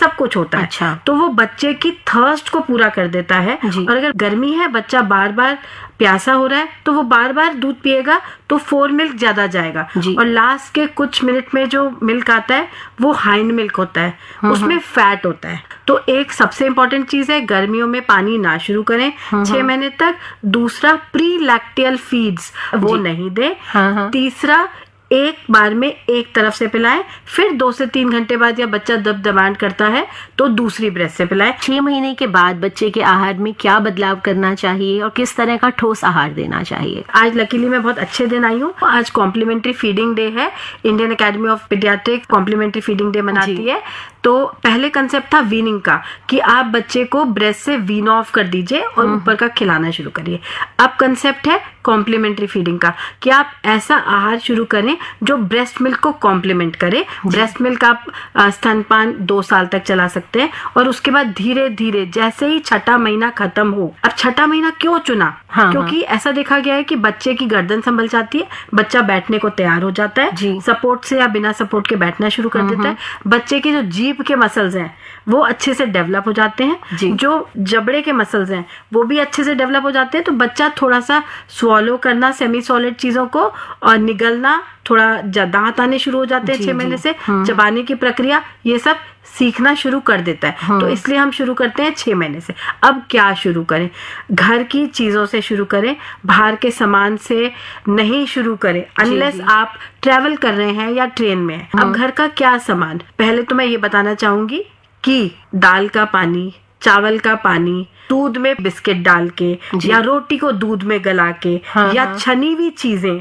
सब कुछ होता है। अच्छा। तो वो बच्चे की थर्स्ट को पूरा कर देता है। और अगर गर्मी है, बच्चा बार बार प्यासा हो रहा है, तो वो बार बार दूध पिएगा तो फोर मिल्क ज्यादा जाएगा। और लास्ट के कुछ मिनट में जो मिल्क आता है वो हाइंड मिल्क होता है, उसमें फैट होता है। तो एक सबसे इम्पोर्टेंट चीज है, गर्मियों में पानी ना शुरू करें 6 महीने तक। दूसरा, प्री लैक्टियल फीड्स वो नहीं दे। तीसरा, एक बार में एक तरफ से पिलाएं, फिर 2 से 3 घंटे बाद या बच्चा जब डिमांड करता है तो दूसरी ब्रेस्ट से पिलाएं। 6 महीने के बाद बच्चे के आहार में क्या बदलाव करना चाहिए और किस तरह का ठोस आहार देना चाहिए? आज लकीली मैं बहुत अच्छे दिन आई हूँ। आज कॉम्प्लीमेंट्री फीडिंग डे है। Indian academy of paediatrics complementary feeding day मनाती है। तो पहले कंसेप्ट था वीनिंग का, कि आप बच्चे को ब्रेस्ट से वीन ऑफ कर दीजिए और ऊपर का खिलाना शुरू करिए। अब कंसेप्ट है कॉम्प्लीमेंट्री फीडिंग का, कि आप ऐसा आहार शुरू करें जो ब्रेस्ट मिल्क को कॉम्प्लीमेंट करे। ब्रेस्ट मिल्क आप स्तनपान 2 साल तक चला सकते हैं, और उसके बाद धीरे धीरे जैसे ही 6ठा महीना खत्म हो। अब 6ठा महीना क्यों चुना? क्योंकि ऐसा देखा गया है कि बच्चे की गर्दन संभल जाती है, बच्चा बैठने को तैयार हो जाता है, सपोर्ट से या बिना सपोर्ट के बैठना शुरू कर देता है। बच्चे की जो जीभ के मसल्स हैं वो अच्छे से डेवलप हो जाते हैं, जो जबड़े के मसल्स हैं वो भी अच्छे से डेवलप हो जाते हैं। तो बच्चा थोड़ा सा स्वॉलो करना सेमी सॉलिड चीजों को और निगलना, थोड़ा दांत आने शुरू हो जाते हैं 6 महीने से, चबाने की प्रक्रिया, ये सब सीखना शुरू कर देता है। तो इसलिए हम शुरू करते हैं 6 महीने से। अब क्या शुरू करें? घर की चीजों से शुरू करें, बाहर के सामान से नहीं शुरू करें अनलेस आप ट्रेवल कर रहे हैं या ट्रेन में हैं। अब घर का क्या सामान? पहले तो मैं ये बताना चाहूंगी कि दाल का पानी, चावल का पानी, दूध में बिस्किट डाल के या रोटी को दूध में गला के या छनी हुई चीजें,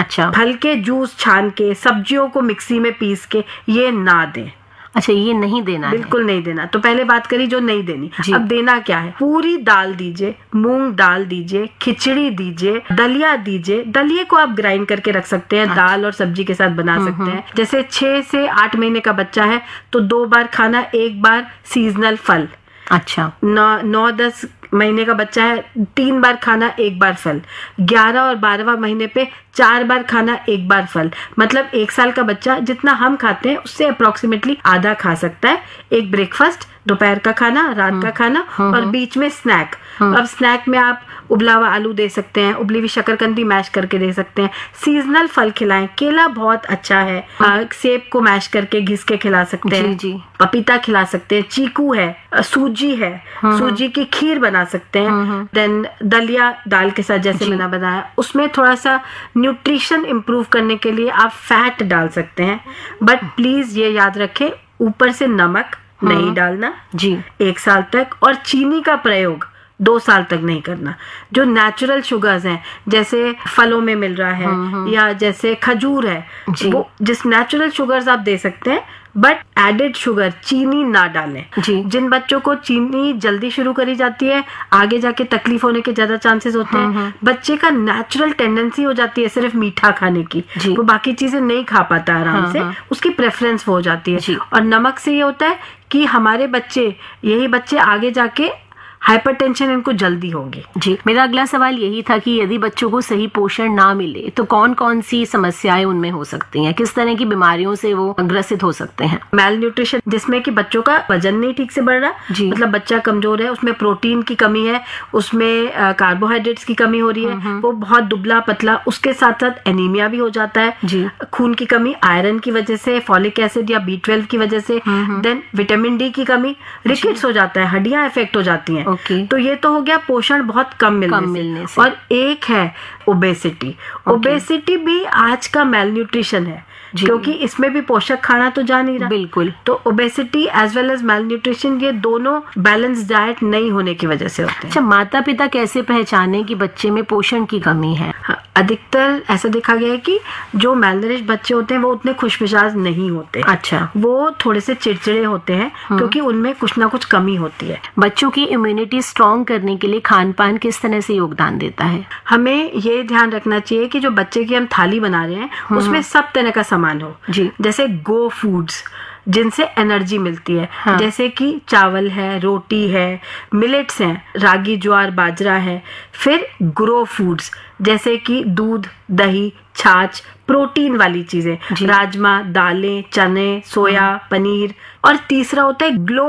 फल के जूस छान के, सब्जियों को मिक्सी में पीस के, ये ना दें। अच्छा, ये नहीं देना है? बिल्कुल नहीं देना। तो पहले बात करी जो नहीं देनी। अब देना क्या है? पूरी दाल दीजिए, मूंग दाल दीजिए, खिचड़ी दीजिए, दलिया दीजिए। दलिये को आप ग्राइंड करके रख सकते हैं, दाल और सब्जी के साथ बना सकते हैं। जैसे 6 से 8 महीने का बच्चा है तो 2 बार खाना, 1 बार सीजनल फल। अच्छा। 9-10 महीने का बच्चा है 3 बार खाना, 1 बार फल। 11 और 12वां महीने पे 4 बार खाना, 1 बार फल। मतलब 1 साल का बच्चा जितना हम खाते हैं उससे अप्रोक्सीमेटली आधा खा सकता है। एक ब्रेकफास्ट, दोपहर का खाना, रात का खाना और बीच में स्नैक। अब स्नैक में आप उबला हुआ आलू दे सकते हैं, उबली हुई शकरकंदी मैश करके दे सकते हैं। सीजनल फल खिलाएं, केला बहुत अच्छा है, सेब को मैश करके घिस के खिला सकते हैं। पपीता खिला सकते हैं, चीकू है, सूजी है, सूजी की खीर बना सकते हैं। देन दलिया दाल के साथ जैसे मैंने बताया, उसमें थोड़ा सा न्यूट्रिशन इम्प्रूव करने के लिए आप फैट डाल सकते हैं। बट प्लीज ये याद रखें, ऊपर से नमक नहीं डालना 1 साल तक, और चीनी का प्रयोग 2 साल तक नहीं करना। जो नेचुरल शुगर्स हैं, जैसे फलों में मिल रहा है या जैसे खजूर है, वो जिस नेचुरल शुगर्स आप दे सकते हैं, बट एडेड शुगर चीनी ना डालें। जिन बच्चों को चीनी जल्दी शुरू करी जाती है, आगे जाके तकलीफ होने के ज्यादा चांसेस होते हैं। बच्चे का नेचुरल टेंडेंसी हो जाती है सिर्फ मीठा खाने की, वो बाकी चीजें नहीं खा पाता आराम से, उसकी प्रेफरेंस हो जाती है। और नमक से ये होता है कि हमारे बच्चे, यही बच्चे आगे जाके हाइपरटेंशन इनको जल्दी होगी। जी, मेरा अगला सवाल यही था कि यदि बच्चों को सही पोषण ना मिले तो कौन कौन सी समस्याएं उनमें हो सकती हैं, किस तरह की बीमारियों से वो ग्रसित हो सकते हैं? मेल न्यूट्रिशन, जिसमें कि बच्चों का वजन नहीं ठीक से बढ़ रहा, मतलब बच्चा कमजोर है, उसमें प्रोटीन की कमी है, उसमें कार्बोहाइड्रेट्स की कमी हो रही है, वो बहुत दुबला पतला, उसके साथ साथ एनीमिया भी हो जाता है, खून की कमी आयरन की वजह से, फॉलिक एसिड या B12 की वजह से, देन विटामिन डी की कमी, रिकेट्स हो जाता है, हड्डियां इफेक्ट हो जाती हैं। तो ये तो हो गया पोषण बहुत कम मिलने से। और एक है ओबेसिटी। ओबेसिटी भी आज का मेल न्यूट्रिशन है, क्योंकि इसमें भी पोषक खाना तो जा नहीं रहा। बिल्कुल। तो obesity as well as male nutrition, ये दोनों बैलेंस डाइट नहीं होने की वजह से होते हैं। अच्छा, माता पिता कैसे पहचाने कि बच्चे में पोषण की कमी है? अधिकतर ऐसा देखा गया है कि जो मेलनरिश्ड बच्चे होते हैं वो उतने खुशमिजाज नहीं होते। अच्छा। वो थोड़े से चिड़चिड़े होते हैं, क्योंकि उनमें कुछ ना कुछ कमी होती है। बच्चों की इम्यूनिटी स्ट्रॉन्ग करने के लिए खान पान किस तरह से योगदान देता है? हमें ये ध्यान रखना चाहिए कि जो बच्चे की हम थाली बना रहे हैं उसमें सब तरह का सामान हो। जैसे गो फूड्स, जिनसे एनर्जी मिलती है, जैसे कि चावल है, रोटी है, मिलेट्स हैं, रागी ज्वार बाजरा है। फिर ग्रो फूड्स, जैसे कि दूध, दही, छाछ, प्रोटीन वाली चीजें, राजमा, दालें, चने, सोया, पनीर। और तीसरा होता है ग्लो